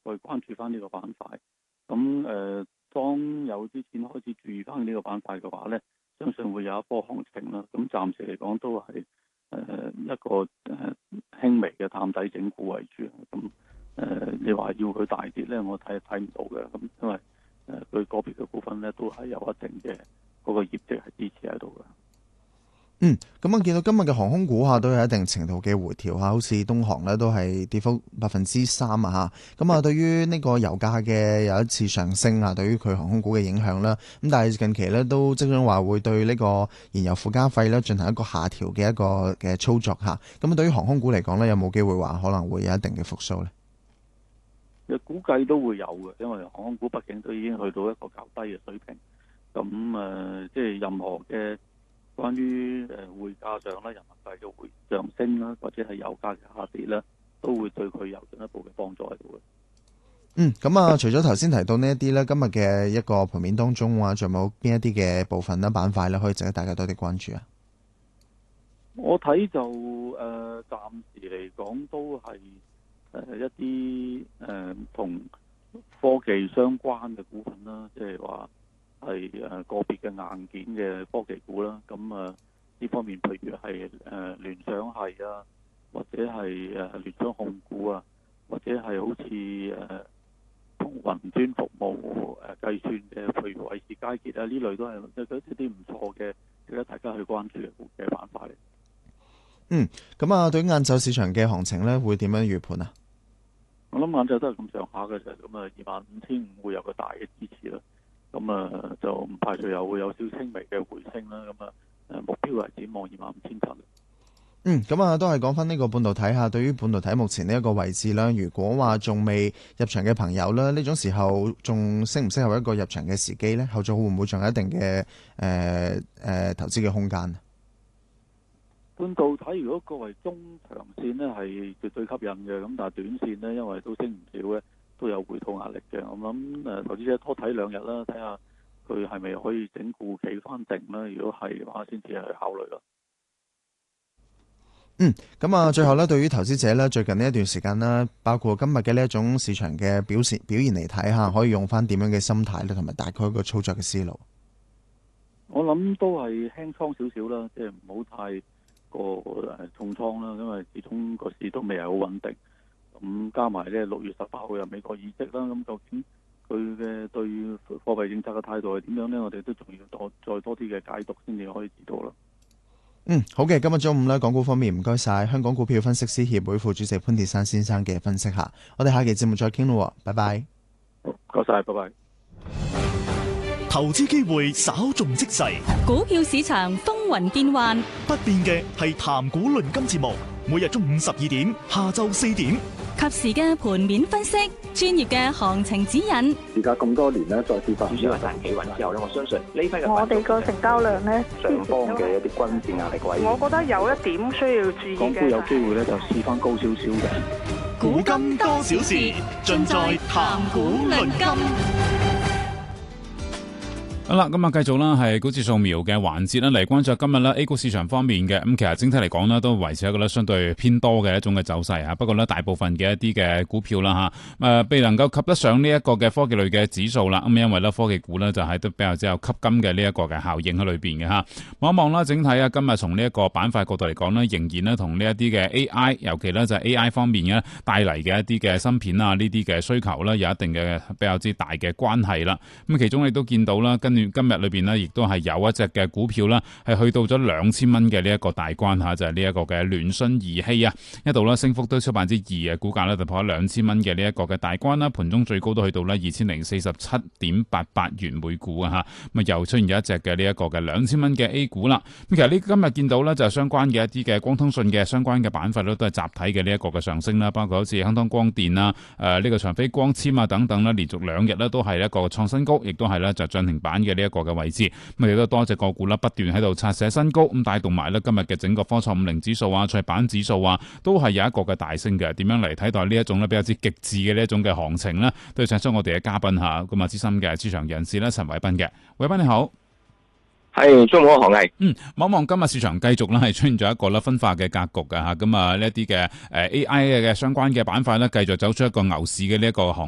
再關注翻呢個板塊。咁當有啲錢開始注意翻呢個板塊嘅話呢，相信會有一波行情啦。咁暫時嚟講都係一個輕微嘅探底整固為主。咁你話要佢大跌呢，我睇唔到嘅。咁因為佢個別嘅股份呢，都係有一定嘅嗰個業績係支持喺度嘅。 咁我見到今日嘅航空股都有一定程度嘅回調好似東航咧都係跌幅3%啊咁啊，對於呢個油價嘅有一次上升啊，對於佢航空股嘅影響啦，咁但係近期咧都即將話會對呢個燃油附加費咧進行一個下調嘅一個嘅操作吓，咁對於航空股嚟講咧，有冇機會話可能會有一定嘅復甦咧？ 估計都會有嘅，因為航空股畢竟都已經去到一個較低嘅水平，咁即係任何嘅關於匯價上啦、人民幣嘅上升啦，或者係油價嘅下跌啦，都會對佢有進一步嘅幫助喺度嘅。 咁啊，除咗頭先提到呢一啲咧，今日嘅一個盤面當中話，仲有冇邊一啲嘅部分啦、板塊咧，可以值得大家多啲關注啊？ 我睇就暫時嚟講都係一啲同科技相關嘅股份啦，即係話係個別嘅硬件嘅科技股啦。咁呢方面，譬如係聯想係啊，或者係聯想控股啊，或者係好似同雲端服務計算嘅，譬如偉仕佳傑啊，呢類都係一啲唔錯嘅，值得大家去關注嘅板塊嚟。 咁啊，對於晏晝市場嘅行情咧，會點樣預判啊？ 我諗晏晝都係咁上下嘅啫，咁25,500會有個大嘅支持啦。咁就唔排除又會有少輕微嘅回升啦。咁目標係展望25,700。 咁啊，都係講翻呢個半導體下，對於半導體目前呢一個位置啦，如果話仲未入場嘅朋友啦，呢種時候仲適唔適合一個入場嘅時機咧？後續會唔會仲有一定嘅投資嘅空間？ 半導體如果作為中長線呢係絕對吸引嘅，咁但係短線呢，因為都升唔少咧，都有回吐壓力嘅。我諗投資者拖睇2日啦，睇下佢係咪可以整固企翻定啦。如果係嘅話，先至係考慮咯。 咁啊，最後咧，對於投資者咧，最近呢一段時間啦，包括今日嘅呢一種市場嘅表現嚟睇下，可以用翻點樣嘅心態咧，同埋大概一個操作嘅思路。 我諗都係輕倉少少啦，即係唔好太過重倉啦，因為始終個市都未係好穩定。咁加埋咧6月18號有美國議息啦，咁究竟佢嘅對貨幣政策嘅態度係點樣咧？我哋都仲要再多啲嘅解讀先至可以知道啦。 好嘅，今日中午咧，港股方面唔該晒香港股票分析師協會副主席潘鐵珊先生嘅分析下，我哋下期節目再傾咯，拜拜。 好，唔該晒，拜拜。 投資機會稍縱即逝， 股票市場風雲變幻， 不變嘅係談股論金節目，每日中午12點，下晝4點， 及時嘅盤面分析，專業嘅行情指引。 而家咁多年咧，再次發主要係彈企穩之後咧，我相信呢批嘅我哋個成交量咧， 上方嘅一啲均線壓力位， 我覺得有一點需要注意嘅。 港股有機會咧，就試翻高少少嘅。 古今多少事，盡在談股論金。 好啦，咁啊，繼續啦，係股市掃描嘅環節啦，嚟關注今日咧 A 股市場方面嘅。咁其實整體嚟講咧，都維持一個咧相對偏多嘅一種嘅走勢啊。不過咧，大部分嘅一啲嘅股票啦吓，未能夠及得上呢一個嘅科技類嘅指數啦。咁因為咧科技股咧就係都比較之有吸金嘅呢一個嘅效應喺裏邊嘅吓。望一望啦，整體啊，今日從呢一個板塊角度嚟講咧，仍然咧同呢一啲嘅 AI，尤其咧就係 AI 方面嘅帶嚟嘅一啲嘅芯片啊，呢啲嘅需求咧有一定嘅比較之大嘅關係啦。咁其中你都見到啦，今日裏邊呢，亦都係有一隻嘅股票啦，係去到咗2000蚊嘅呢一個大關吓，就係呢一個嘅聯訊儀器啊，一度呢升幅都超2%嘅，股價呢就破咗2000蚊嘅呢一個嘅大關啦，盤中最高都去到呢2047.88元每股啊吓，咁又出現咗一隻嘅呢一個嘅2000蚊嘅 A 股啦。咁其實呢今日見到呢，就係相關嘅一啲嘅光通訊嘅相關嘅板塊咧，都係集體嘅呢一個嘅上升啦，包括好似亨通光電啊、呢個長飛光纖啊等等啦，連續2日呢都係一個創新高，亦都係呢就漲停板嘅呢一個嘅位置，咁亦都多隻個股啦，不斷喺度刷寫新高，咁帶動埋咧今日嘅整個科創50指數啊、創業板指數啊，都係有一個嘅大升嘅。點樣嚟睇待呢一種咧比較之極致嘅呢一種嘅行情呢？都要請出我哋嘅嘉賓吓，咁啊資深嘅市場人士咧，陳偉彬嘅，偉彬你好。 係中午好，係。 望望今日市場繼續咧係出現咗一個咧分化嘅格局㗎吓，咁啊呢一啲嘅AI 嘅相關嘅板塊咧，繼續走出一個牛市嘅呢一個行